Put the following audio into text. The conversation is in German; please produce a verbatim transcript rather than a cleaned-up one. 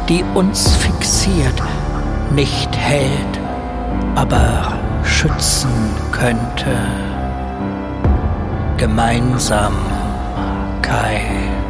die uns fixiert, nicht hält, aber schützen könnte. Gemeinsamkeit.